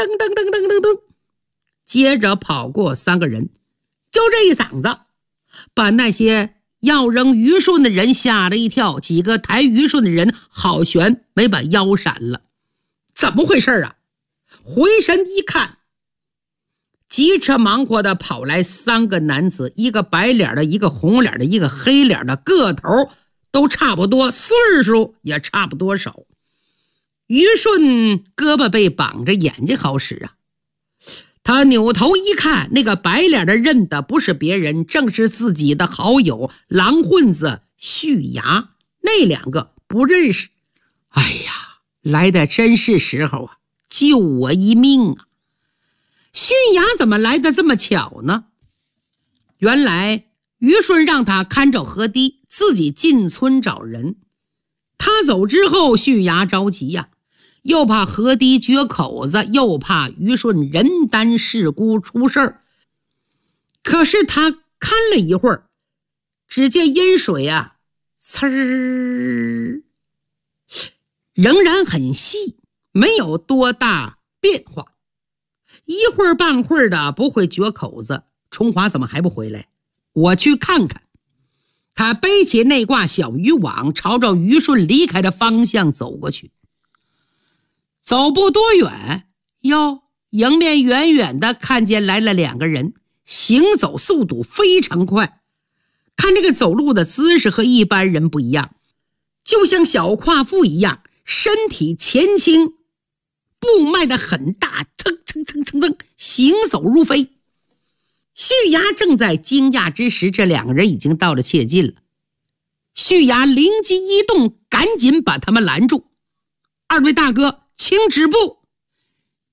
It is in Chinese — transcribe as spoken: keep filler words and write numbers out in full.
噔噔噔噔噔噔，接着跑过三个人，就这一嗓子，把那些要扔鱼顺的人吓了一跳，几个抬鱼顺的人好悬没把腰闪了。怎么回事啊？回身一看，急车忙活的跑来三个男子，一个白脸的，一个红脸的，一个黑脸的，个头都差不多，岁数也差不多少。于顺胳膊被绑着，眼睛好使啊。他扭头一看，那个白脸的认的不是别人，正是自己的好友狼混子旭牙。那两个不认识。哎呀，来的真是时候啊，救我一命啊！旭牙怎么来的这么巧呢？原来于顺让他看着河堤，自己进村找人。他走之后，旭牙着急呀、啊，又怕河堤决口子，又怕于顺人单势孤出事儿。可是他看了一会儿，只见阴水啊，呲儿，仍然很细，没有多大变化。一会儿半会儿的不会决口子，崇华怎么还不回来？我去看看。他背起那挂小渔网，朝着于顺离开的方向走过去。走不多远，哟，迎面远远的看见来了两个人，行走速度非常快。看这个走路的姿势和一般人不一样，就像小夸父一样，身体前倾，步迈得很大，蹭蹭蹭蹭蹭，行走如飞。旭牙正在惊讶之时，这两个人已经到了切近了。旭牙灵机一动，赶紧把他们拦住。二位大哥，请止步。